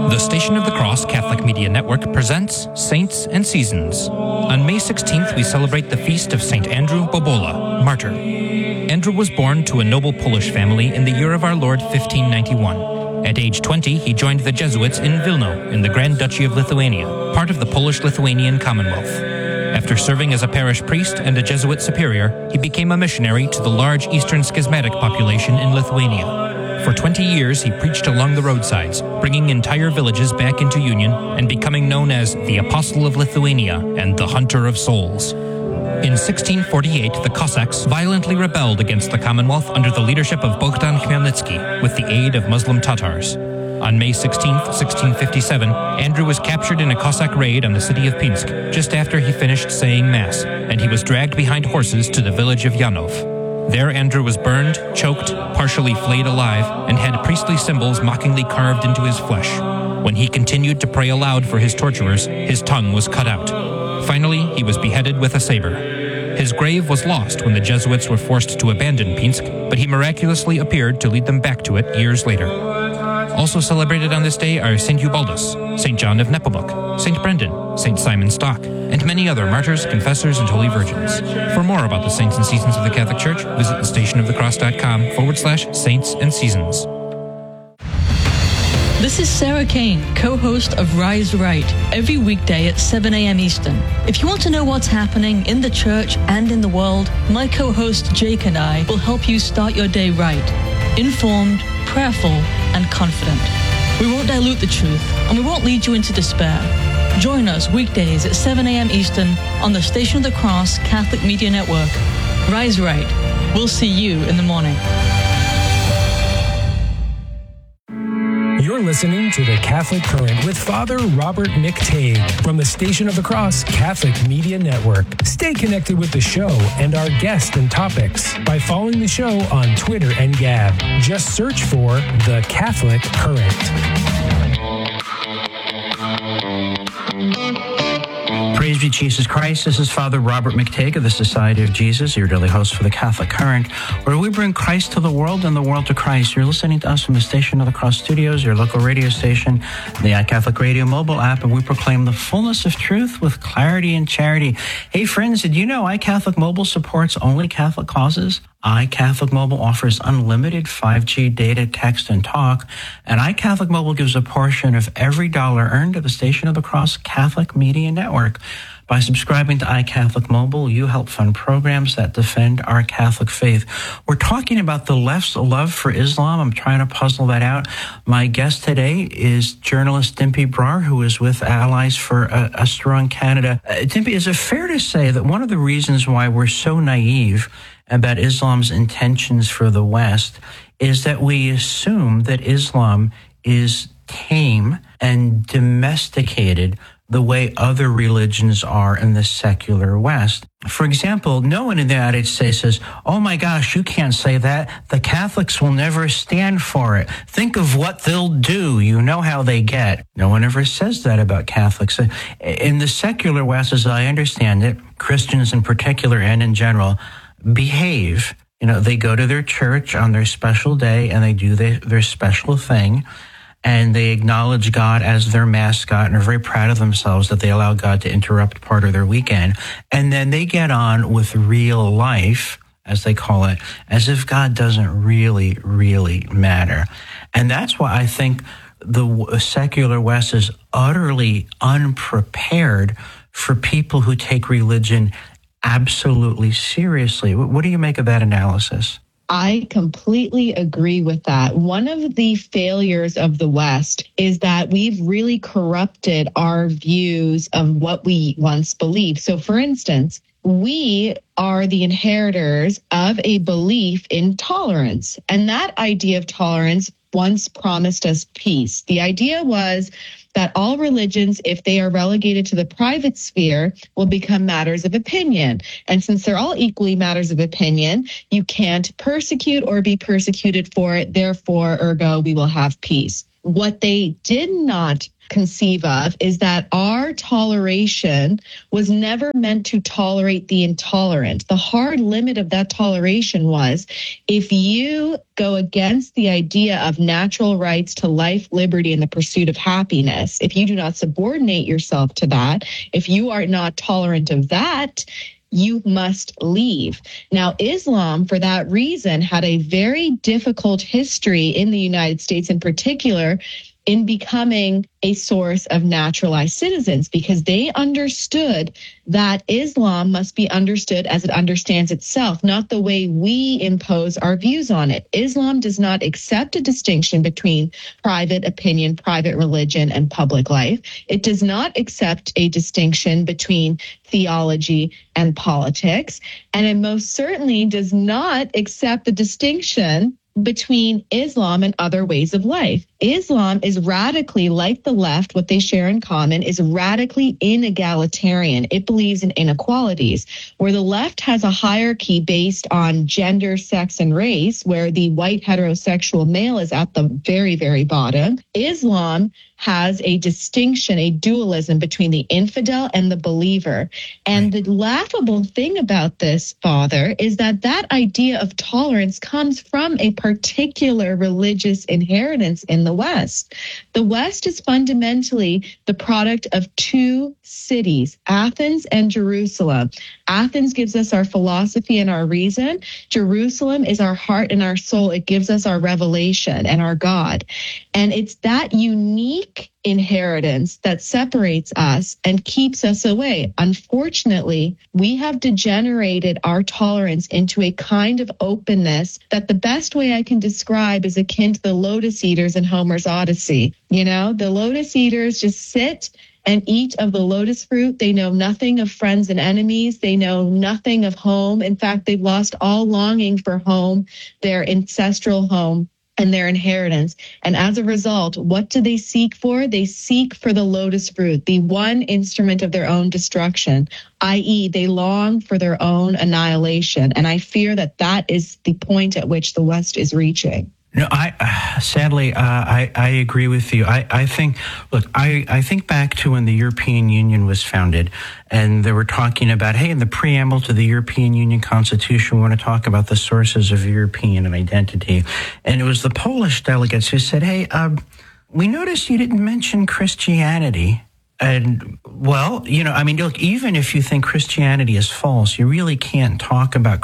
The Station of the Cross Catholic Media Network presents Saints and Seasons. On May 16th, we celebrate the feast of St. Andrew Bobola, martyr. Andrew was born to a noble Polish family in the year of our Lord 1591. At age 20, he joined the Jesuits in Vilno, in the Grand Duchy of Lithuania, part of the Polish-Lithuanian Commonwealth. After serving as a parish priest and a Jesuit superior, he became a missionary to the large Eastern Schismatic population in Lithuania. For 20 years, he preached along the roadsides, bringing entire villages back into union and becoming known as the Apostle of Lithuania and the Hunter of Souls. In 1648, the Cossacks violently rebelled against the Commonwealth under the leadership of Bogdan Khmelnytsky with the aid of Muslim Tatars. On May 16, 1657, Andrew was captured in a Cossack raid on the city of Pinsk just after he finished saying Mass, and he was dragged behind horses to the village of Janov. There Andrew was burned, choked, partially flayed alive, and had priestly symbols mockingly carved into his flesh. When he continued to pray aloud for his torturers, his tongue was cut out. Finally, he was beheaded with a saber. His grave was lost when the Jesuits were forced to abandon Pinsk, but he miraculously appeared to lead them back to it years later. Also celebrated on this day are St. Ubaldus, St. John of Nepomuk, St. Brendan, St. Simon Stock, and many other martyrs, confessors, and holy virgins. For more about the saints and seasons of the Catholic Church, visit thestationofthecross.com/saints and seasons. This is Sarah Kane, co-host of Rise Right, every weekday at 7 a.m. Eastern. If you want to know what's happening in the church and in the world, my co-host Jake and I will help you start your day right, informed, prayerful, and confident. We won't dilute the truth, and we won't lead you into despair. Join us weekdays at 7 a.m. Eastern on the Station of the Cross Catholic Media Network. Rise Right. We'll see you in the morning. You're listening to The Catholic Current with Father Robert McTague from the Station of the Cross Catholic Media Network. Stay connected with the show and our guests and topics by following the show on Twitter and Gab. Just search for The Catholic Current. Praise be Jesus Christ. This is Father Robert McTague of the Society of Jesus, your daily host for the Catholic Current, where we bring Christ to the world and the world to Christ. You're listening to us from the Station of the Cross Studios, your local radio station, the iCatholic Radio mobile app, and we proclaim the fullness of truth with clarity and charity. Hey friends, did you know iCatholic Mobile supports only Catholic causes? iCatholic Mobile offers unlimited 5G data, text, and talk, and iCatholic Mobile gives a portion of every dollar earned to the Station of the Cross Catholic Media Network. By subscribing to iCatholic Mobile, you help fund programs that defend our Catholic faith. We're talking about the left's love for Islam. I'm trying to puzzle that out. My guest today is journalist Dimpy Brar, who is with Allies for a Strong Canada. Dimpy, is it fair to say that one of the reasons why we're so naive about Islam's intentions for the West is that we assume that Islam is tame and domesticated the way other religions are in the secular West? For example, no one in the United States says, oh my gosh, you can't say that. The Catholics will never stand for it. Think of what they'll do. You know how they get. No one ever says that about Catholics. In the secular West, as I understand it, Christians in particular and in general behave. You know, they go to their church on their special day and they do their special thing. And they acknowledge God as their mascot and are very proud of themselves that they allow God to interrupt part of their weekend. And then they get on with real life, as they call it, as if God doesn't really, really matter. And that's why I think the secular West is utterly unprepared for people who take religion absolutely seriously. What do you make of that analysis? I completely agree with that. One of the failures of the West is that we've really corrupted our views of what we once believed. So, for instance, we are the inheritors of a belief in tolerance. And that idea of tolerance once promised us peace. The idea was that all religions, if they are relegated to the private sphere, will become matters of opinion. And since they're all equally matters of opinion, you can't persecute or be persecuted for it. Therefore, ergo, we will have peace. What they did not conceive of is that our toleration was never meant to tolerate the intolerant. The hard limit of that toleration was if you go against the idea of natural rights to life, liberty, and the pursuit of happiness, if you do not subordinate yourself to that, if you are not tolerant of that, you must leave. Now, Islam, for that reason, had a very difficult history in the United States in particular in becoming a source of naturalized citizens, because they understood that Islam must be understood as it understands itself, not the way we impose our views on it. Islam does not accept a distinction between private opinion, private religion, and public life. It does not accept a distinction between theology and politics. And it most certainly does not accept the distinction between Islam and other ways of life. Islam is radically, like the left, what they share in common is radically inegalitarian. It believes in inequalities, where the left has a hierarchy based on gender, sex, and race, where the white heterosexual male is at the very, very bottom. Islam has a distinction, a dualism between the infidel and the believer. And the laughable thing about this, Father, is that that idea of tolerance comes from a particular religious inheritance in the West. The West is fundamentally the product of two cities, Athens and Jerusalem. Athens gives us our philosophy and our reason. Jerusalem is our heart and our soul. It gives us our revelation and our God. And it's that unique inheritance that separates us and keeps us away. Unfortunately, we have degenerated our tolerance into a kind of openness that the best way I can describe is akin to the lotus eaters in Homer's Odyssey. You know, the lotus eaters just sit and eat of the lotus fruit. They know nothing of friends and enemies. They know nothing of home. In fact, they've lost all longing for home, their ancestral home, and their inheritance. And as a result, what do they seek for? They seek for the lotus fruit, the one instrument of their own destruction, i.e., they long for their own annihilation. And I fear that that is the point at which the West is reaching. No, sadly, I agree with you. I think back to when the European Union was founded, and they were talking about, hey, in the preamble to the European Union Constitution, we want to talk about the sources of European identity. And it was the Polish delegates who said, hey, we noticed you didn't mention Christianity. And, well, you know, I mean, look, even if you think Christianity is false, you really can't talk about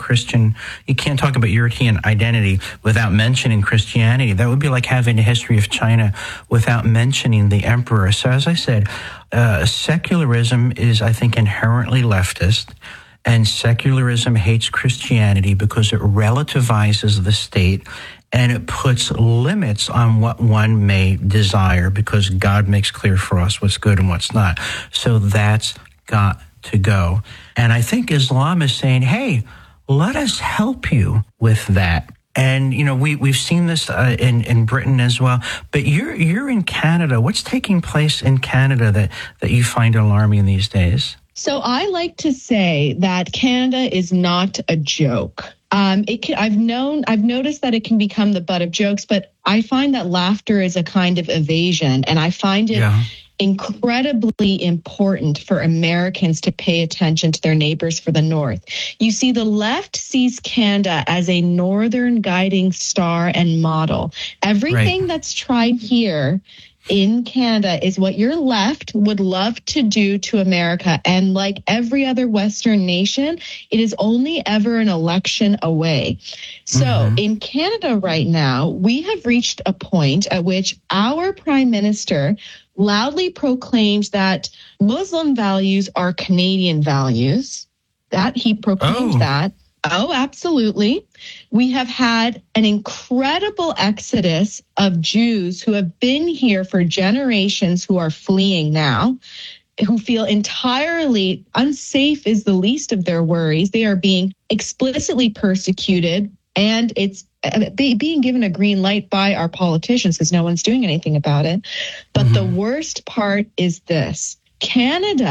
European identity without mentioning Christianity. That would be like having a history of China without mentioning the emperor. So as I said, secularism is, I think, inherently leftist. And secularism hates Christianity because it relativizes the state and it puts limits on what one may desire because God makes clear for us what's good and what's not. So that's got to go. And I think Islam is saying, hey, let us help you with that. And, you know, we've seen this in Britain as well. But you're in Canada. What's taking place in Canada that you find alarming these days? So I like to say that Canada is not a joke. I've noticed that it can become the butt of jokes, but I find that laughter is a kind of evasion, and I find it incredibly important for Americans to pay attention to their neighbors for the North. You see, the left sees Canada as a northern guiding star and model. Everything that's tried here in Canada is what your left would love to do to America. And like every other Western nation, it is only ever an election away. So in Canada right now, we have reached a point at which our prime minister loudly proclaims that Muslim values are Canadian values. That he proclaims that. Oh, absolutely. We have had an incredible exodus of Jews who have been here for generations who are fleeing now, who feel entirely unsafe is the least of their worries. They are being explicitly persecuted, and it's being given a green light by our politicians because no one's doing anything about it. But the worst part is this. Canada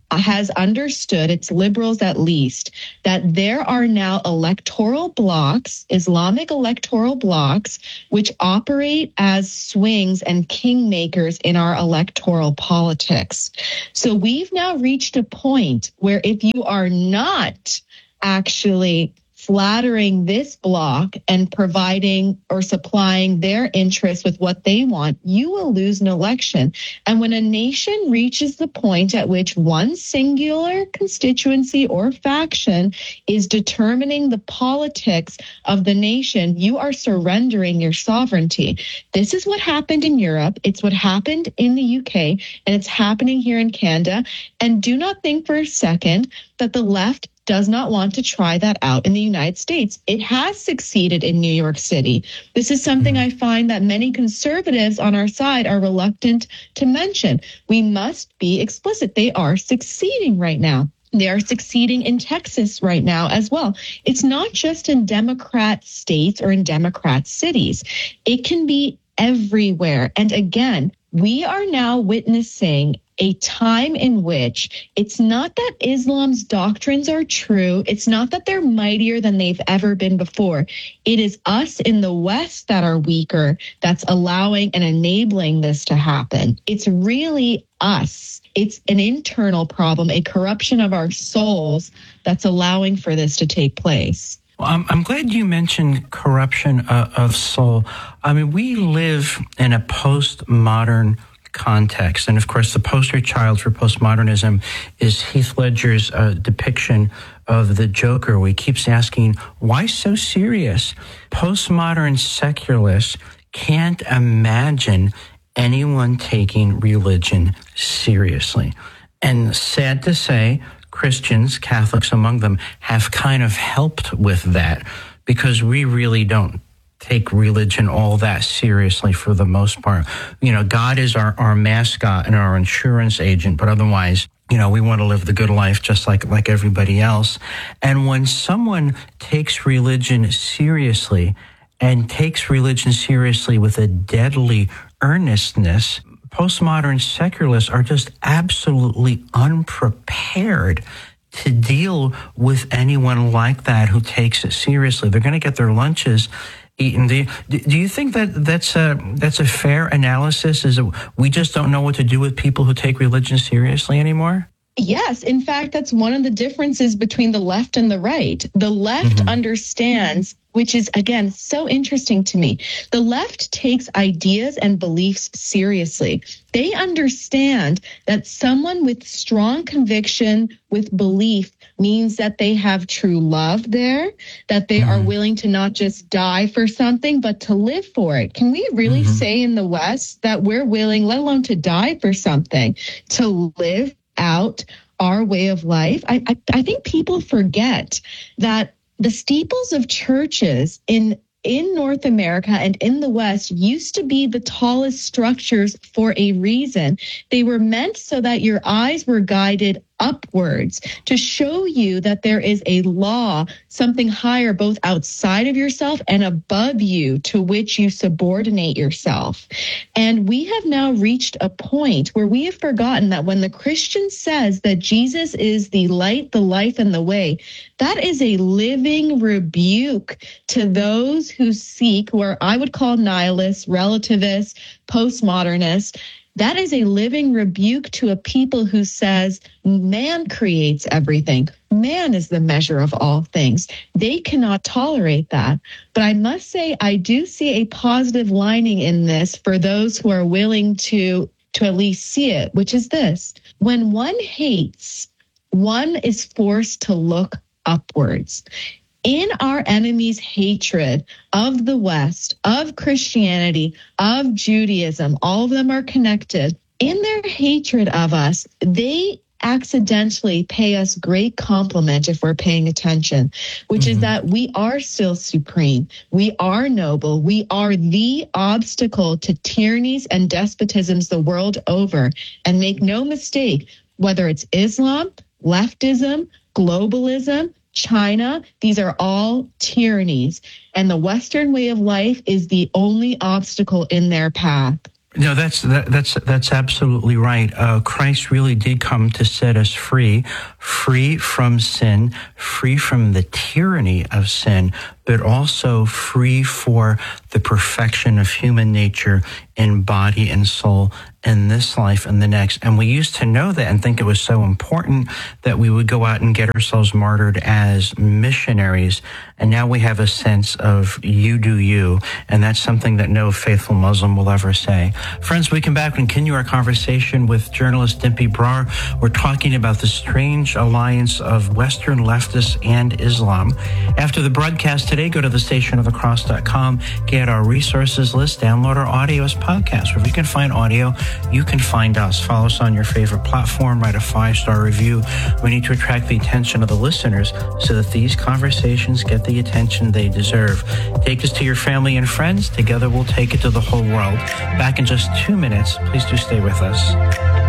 has understood, its liberals at least, that there are now electoral blocks, Islamic electoral blocks, which operate as swings and kingmakers in our electoral politics. So we've now reached a point where if you are not actually flattering this bloc and providing or supplying their interests with what they want, you will lose an election. And when a nation reaches the point at which one singular constituency or faction is determining the politics of the nation, you are surrendering your sovereignty. This is what happened in Europe. It's what happened in the UK, and it's happening here in Canada. And do not think for a second that the left does not want to try that out in the United States. It has succeeded in New York City. This is something I find that many conservatives on our side are reluctant to mention. We must be explicit. They are succeeding right now. They are succeeding in Texas right now as well. It's not just in Democrat states or in Democrat cities. It can be everywhere. And again, we are now witnessing a time in which it's not that Islam's doctrines are true. It's not that they're mightier than they've ever been before. It is us in the West that are weaker that's allowing and enabling this to happen. It's really us. It's an internal problem, a corruption of our souls that's allowing for this to take place. Well, I'm glad you mentioned corruption of soul. I mean, we live in a postmodern context. And of course, the poster child for postmodernism is Heath Ledger's depiction of the Joker. We keeps asking, why so serious? Postmodern secularists can't imagine anyone taking religion seriously. And sad to say, Christians, Catholics among them, have kind of helped with that because we really don't take religion all that seriously for the most part. You know, God is our mascot and our insurance agent, but otherwise, you know, we want to live the good life just like everybody else. And when someone takes religion seriously and takes religion seriously with a deadly earnestness, postmodern secularists are just absolutely unprepared to deal with anyone like that who takes it seriously. They're going to get their lunches eaten. Do you think that's a fair analysis? Is it we just don't know what to do with people who take religion seriously anymore? Yes. In fact, that's one of the differences between the left and the right. The left understands, which is, again, so interesting to me. The left takes ideas and beliefs seriously. They understand that someone with strong conviction, with belief, means that they have true love there, that they are willing to not just die for something, but to live for it. Can we really say in the West that we're willing, let alone to die for something, to live out our way of life? I think people forget that the steeples of churches in North America and in the West used to be the tallest structures for a reason. They were meant so that your eyes were guided upwards to show you that there is a law, something higher, both outside of yourself and above you, to which you subordinate yourself. And we have now reached a point where we have forgotten that when the Christian says that Jesus is the light, the life, and the way, that is a living rebuke to those who seek, where I would call nihilists, relativists, postmodernists. That is a living rebuke to a people who says man creates everything. Man is the measure of all things. They cannot tolerate that. But I must say, I do see a positive lining in this for those who are willing to at least see it, which is this. When one hates, one is forced to look upwards. In our enemy's hatred of the West, of Christianity, of Judaism, all of them are connected. In their hatred of us, they accidentally pay us great compliment if we're paying attention, which is that we are still supreme. We are noble. We are the obstacle to tyrannies and despotisms the world over. And make no mistake, whether it's Islam, leftism, globalism, China, these are all tyrannies. And the Western way of life is the only obstacle in their path. No, that's absolutely right. Christ really did come to set us free from sin, free from the tyranny of sin, but also free for the perfection of human nature in body and soul in this life and the next. And we used to know that and think it was so important that we would go out and get ourselves martyred as missionaries. And now we have a sense of you do you. And that's something that no faithful Muslim will ever say. Friends, we come back and continue our conversation with journalist Dimpy Brar. We're talking about the strange alliance of Western leftists and Islam. After the broadcast today, go to thestationofthecross.com, get our resources list, download our audio as podcasts. Wherever you can find audio, you can find us. Follow us on your favorite platform, write a 5-star review. We need to attract the attention of the listeners so that these conversations get the attention they deserve. Take us to your family and friends. Together we'll take it to the whole world. Back in just 2 minutes. Please do stay with us.